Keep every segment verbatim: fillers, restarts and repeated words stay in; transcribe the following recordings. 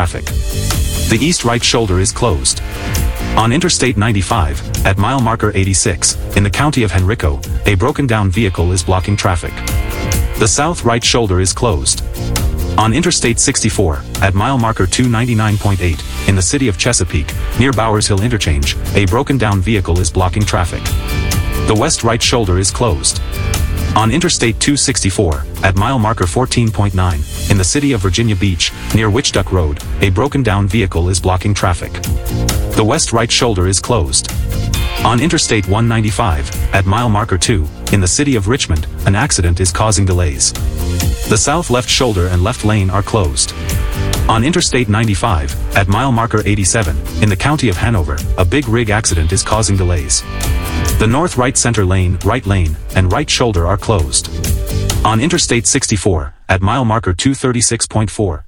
traffic. The east right shoulder is closed. On Interstate ninety-five, at mile marker eighty-six, in the county of Henrico, a broken-down vehicle is blocking traffic. The south right shoulder is closed. On Interstate sixty-four, at mile marker two ninety-nine point eight, in the city of Chesapeake, near Bowers Hill Interchange, a broken-down vehicle is blocking traffic. The west right shoulder is closed. On Interstate two sixty-four, at mile marker fourteen point nine, in the city of Virginia Beach, near Witchduck Road, a broken-down vehicle is blocking traffic. The west right shoulder is closed. On Interstate one ninety-five, at mile marker two, in the city of Richmond, an accident is causing delays. The south left shoulder and left lane are closed. On Interstate ninety-five, at mile marker eighty-seven, in the county of Hanover, a big rig accident is causing delays. The north right center lane, right lane, and right shoulder are closed. On Interstate sixty-four, at mile marker two thirty-six point four,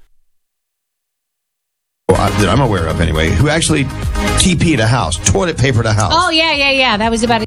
that I'm aware of anyway, who actually T P'd a house, toilet papered a house. Oh, yeah, yeah, yeah. That was about, a,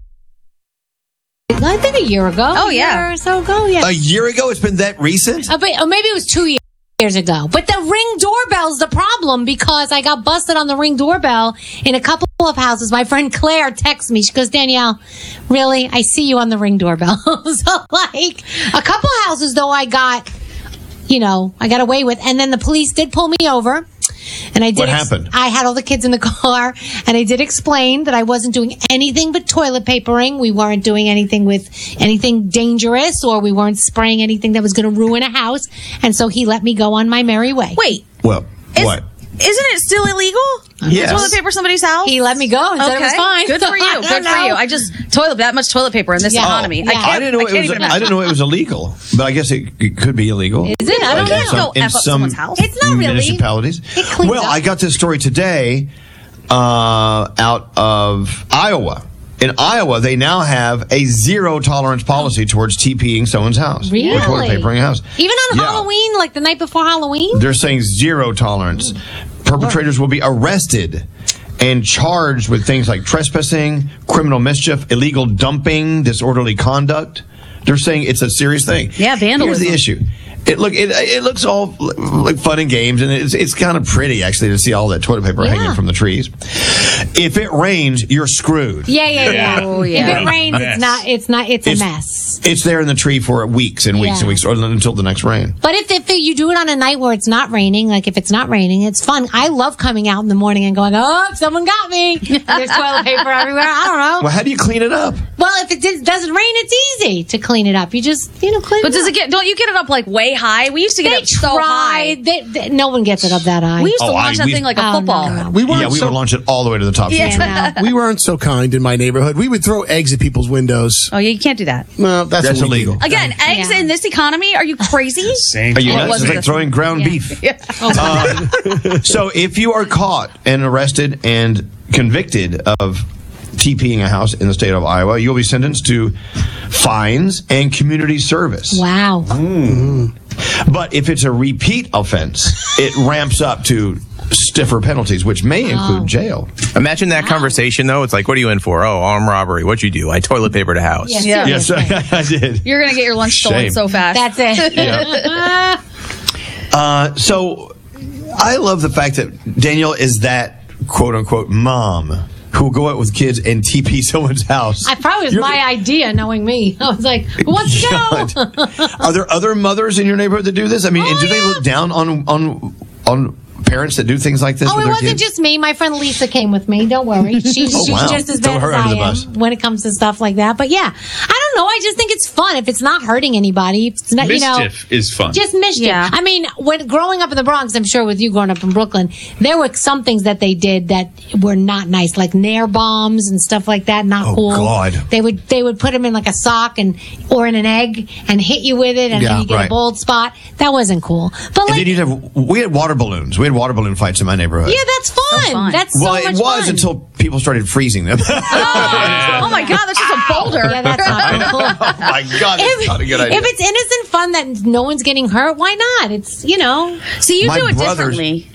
I think a year ago. Oh, a yeah. year or so ago, yeah. A year ago? It's been that recent? Uh, but, or maybe it was two years. Years ago. But the Ring doorbell's the problem because I got busted on the Ring doorbell in a couple of houses. My friend Claire texts me. She goes, Danielle, really? I see you on the Ring doorbell. So, like, a couple houses, though, I got, you know, I got away with. And then the police did pull me over. And I did. What ex- happened? I had all the kids in the car, and I did explain that I wasn't doing anything but toilet papering. We weren't doing anything with anything dangerous, or we weren't spraying anything that was going to ruin a house. And so he let me go on my merry way. Wait. Well, Is, what? Isn't it still illegal? Yes. To toilet paper somebody's house? He let me go and said it was fine. Good for you. Good for you. I just toilet that much toilet paper in this Yeah. economy. Oh, I, yeah. can't, I didn't know I it can't was. even I imagine. didn't know it was illegal, but I guess it, it could be illegal. Is it? I don't In know. some- Go in F up some someone's house. It's not really. municipalities. It cleans Well, up. I got this story today uh, out of Iowa. In Iowa, they now have a zero tolerance policy towards TPing someone's house. Really? Or toilet papering a house. Even on Yeah. Halloween, like the night before Halloween? They're saying zero tolerance. Perpetrators will be arrested and charged with things like trespassing, criminal mischief, illegal dumping, disorderly conduct. They're saying it's a serious thing. Yeah, vandalism. Here's the issue. It look it it looks all like fun and games, and it's it's kind of pretty actually to see all that toilet paper Yeah. hanging from the trees. If it rains, you're screwed. Yeah, yeah, yeah. Oh, yeah. If it rains, Mess. it's not. It's not. It's, It's- a mess. It's there in the tree for weeks and weeks Yeah. and weeks, or until the next rain. But if, if you do it on a night where it's not raining, like if it's not raining, it's fun. I love coming out in the morning and going, oh, someone got me. There's toilet paper everywhere. I don't know. Well, how do you clean it up? Well, if it did, doesn't rain, it's easy to clean it up. You just, you know, clean But it does up. it get? Don't you get it up like way high? We used to get They it up so high. tried. They, they, no one gets it up that high. We used to Oh, launch I- that we- thing like a Oh, football. no, no, no. We weren't Yeah, we so, would launch it all the way to the top. Yeah. Yeah, no. we weren't so kind in my neighborhood. We would throw eggs at people's windows. Oh, yeah, you can't do that. No, that's, That's what we illegal. did. Again, eggs Yeah. in this economy? Are you crazy? Same. Are you Oh, it nuts? It's wasn't like this throwing one. ground Yeah. beef. Yeah. Oh, So if you are caught and arrested and convicted of TPing a house in the state of Iowa, you'll be sentenced to fines and community service. wow. But if it's a repeat offense, it ramps up to stiffer penalties, which may include Oh. jail. Imagine that conversation, though. It's like, what are you in for? Oh, armed robbery. What'd you do? I toilet papered a house. Yes, Yeah. Yes, I did. You're going to get your lunch stolen Shame. so fast. That's it. Uh, so I love the fact that Danielle is that quote unquote mom who will go out with kids and T P someone's house. I probably was You're my the- idea, knowing me. I was like, who wants to go? God. Are there other mothers in your neighborhood that do this? I mean, Oh, and do they yeah. look down on on on parents that do things like this Oh, with it their wasn't kids? just me. My friend Lisa came with me. Don't worry. She's, Oh, she's wow. just as Throw bad her as under I the bus. am when it comes to stuff like that. But yeah, I don't know. I just think it's fun if it's not hurting anybody. If it's not, you know, Mischief is fun. just mischief. Yeah. I mean, when growing up in the Bronx, I'm sure with you growing up in Brooklyn, there were some things that they did that were not nice, like nair bombs and stuff like that. Not Oh, cool. God. They would they would put them in like a sock and or in an egg and hit you with it, and Yeah, then you get right. a bald spot. That wasn't cool. But And like, then you'd have, we had water balloons. We had water balloon fights in my neighborhood. yeah, that's fun. fun. That's so well, much it was fun. until people started freezing them. Oh, my God, that's just a boulder. Yeah, that's not cool. Oh my God, that's if, not a good idea. if it's innocent fun that no one's getting hurt, why not? It's, you know. See, you My do it brothers- differently.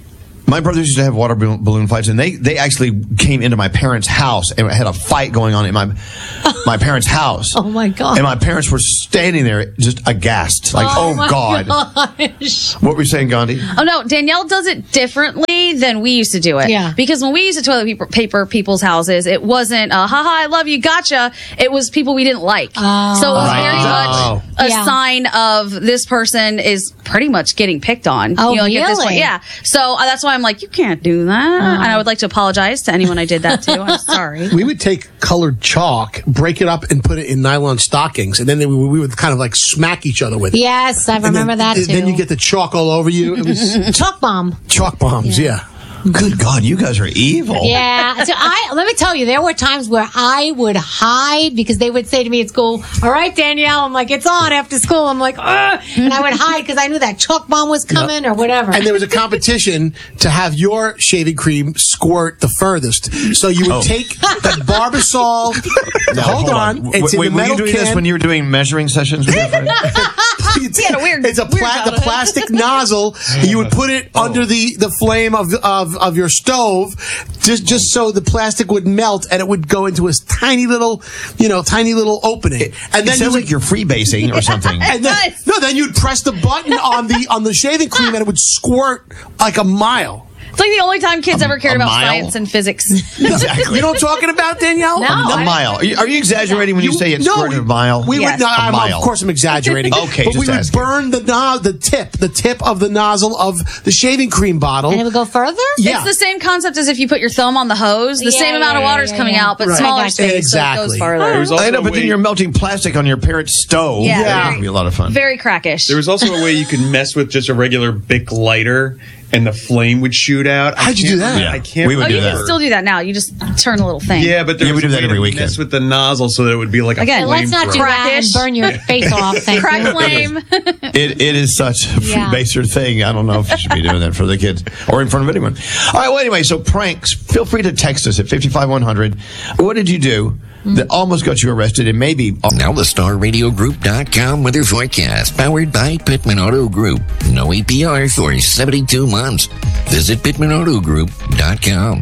My brothers used to have water balloon balloon fights, and they, they actually came into my parents' house and had a fight going on in my my parents' house. Oh, my God. And my parents were standing there just aghast. Like, oh, Oh, my God. gosh. What were you saying, Gandhi? Oh no, Danielle does it differently than we used to do it. Yeah. Because when we used to toilet paper, paper people's houses, it wasn't uh, haha, I love you, gotcha. It was people we didn't like. Oh. So it was Right. very Oh. much a Yeah. sign of this person is pretty much getting picked on. Oh, you know, like at this really? point. Yeah. So uh, that's why I'm like, you can't do that. And I would like to apologize to anyone I did that to. I'm sorry. We would take colored chalk, break it up, and put it in nylon stockings, and then they, we, we would kind of like smack each other with it. Yes, I And remember then, that too. Then you get the chalk all over you. It was chalk bomb. chalk bombs, yeah. Good God, you guys are evil. Yeah. So I let me tell you, there were times where I would hide because they would say to me at school, "All right, Danielle." I'm like, "It's on after school." I'm like, "Ugh," and I would hide because I knew that chalk bomb was coming or whatever. And there was a competition to have your shaving cream squirt the furthest. So you would Oh. take the Barbasol. Now, hold, on. It's Wait, in the were metal you doing can. this when you were doing measuring sessions with your friend? It's, had a weird- it's a weird pla- the childhood. plastic nozzle. You would put it under the, the flame of, of of your stove, just just so the plastic would melt and it would go into a tiny little, you know, tiny little opening. And It then you sounds would, like you're freebasing or something. and then, Nice. no, then you'd press the button on the on the shaving cream and it would squirt like a mile. It's like the only time kids ever cared a about mile? science and physics. Exactly. You know what I'm talking about, Danielle? No. A I- mile. Are you, are you exaggerating when you, say it's no, squirted we- a mile? We Yes. would not. A I'm, mile. Of course, I'm exaggerating. Okay, but we just would asking. burn the no, the tip, the tip of the nozzle of the shaving cream bottle. and it would go further. yeah, It's the same concept as if you put your thumb on the hose. The Yeah, same amount yeah, of water is yeah, coming yeah. out, but Right. I smaller got you. space, so it Exactly. goes farther. There was also I know, a but then way- you're melting plastic on your parents' stove. Yeah. That would be a lot of fun. Very crackish. There was also a way you could mess with just a regular Bic lighter, and the flame would shoot out. I How'd you do can't- that? Yeah. I can't. We would oh, do you that. can still do that now. You just turn a little thing. Yeah, but there Yeah, we was do a that way every to weekend. Mess with the nozzle so that it would be like a Again, flame. Let's not do that and Crackish. burn your face off. Thank Crack you. flame. It, it is such a Yeah. freebaser thing. I don't know if you should be doing that for the kids or in front of anyone. All right. Well, anyway, so pranks. Feel free to text us at fifty-five one hundred. What did you do that almost got you arrested and maybe Now the Star Radio Group dot com weather forecast, powered by Pittman Auto Group. No A P R for seventy-two months. Visit Pittman Auto Group dot com.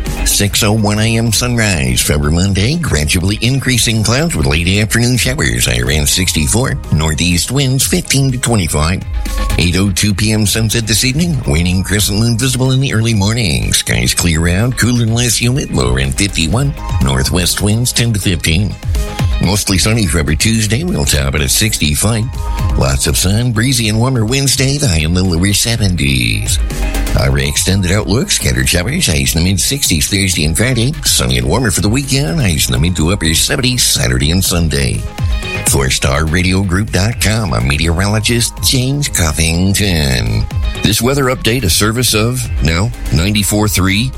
six oh one a.m. sunrise. For Monday, gradually increasing clouds with late afternoon showers. High around sixty-four. Northeast winds fifteen to twenty-five. eight oh two p.m. sunset this evening. Waning crescent moon visible in the early morning. Skies clear out, cooler and less humid. Low around fifty-one. Northwest winds ten to fifteen. Mostly sunny for every Tuesday. We'll top it at sixty-five. Lots of sun, breezy and warmer Wednesday. The high in the lower seventies. Our extended outlook, scattered showers, highs in the mid-sixties Thursday and Friday. Sunny and warmer for the weekend, highs in the mid to upper seventies Saturday and Sunday. For Star Radio Group dot com, I'm meteorologist James Covington. This weather update, a service of, no, ninety-four point three.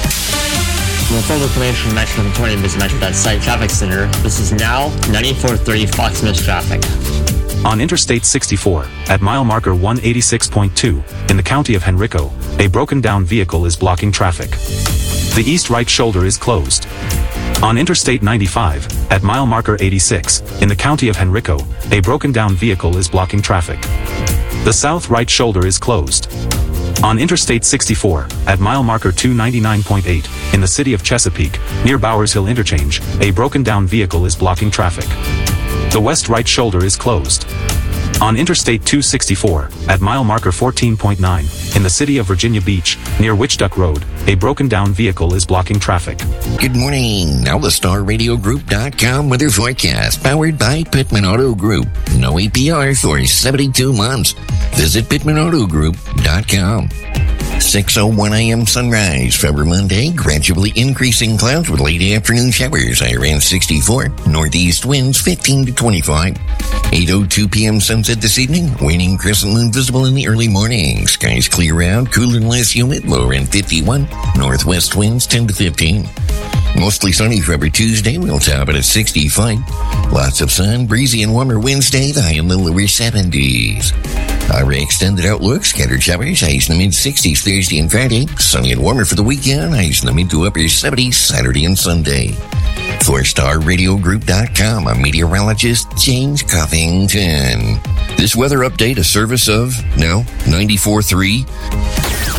From full information from Metro twenty Business Metro dot site traffic center, this is now ninety-four point three Fox Miss traffic. On Interstate sixty-four, at mile marker one eighty-six point two, in the county of Henrico, a broken-down vehicle is blocking traffic. The east right shoulder is closed. On Interstate ninety-five, at mile marker eighty-six, in the county of Henrico, a broken-down vehicle is blocking traffic. The south right shoulder is closed. On Interstate sixty-four, at mile marker two ninety-nine point eight, in the city of Chesapeake, near Bowers Hill Interchange, a broken-down vehicle is blocking traffic. The west right shoulder is closed. On Interstate two sixty-four, at mile marker fourteen point nine, in the city of Virginia Beach, near Witchduck Road, a broken-down vehicle is blocking traffic. Good morning. Now the Star Radio Group dot com weather forecast, powered by Pittman Auto Group. No A P R for seventy-two months. Visit Pittman Auto Group dot com. six oh one a.m. sunrise. For Monday, gradually increasing clouds with late afternoon showers. High around sixty-four. Northeast winds fifteen to twenty-five. eight oh two p.m. sunset this evening. Waning crescent moon visible in the early morning. Skies clear out, cooler and less humid. Low around fifty-one. Northwest winds ten to fifteen. Mostly sunny for every Tuesday. We'll top it at sixty-five. Lots of sun, breezy and warmer Wednesday. The high in the lower seventies. Our extended outlook, scattered showers, highs in the mid-sixties Thursday and Friday. Sunny and warmer for the weekend, highs in the mid to upper seventies Saturday and Sunday. For Star Radio Group dot com, I'm meteorologist James Covington. This weather update, a service of, no, ninety-four point three.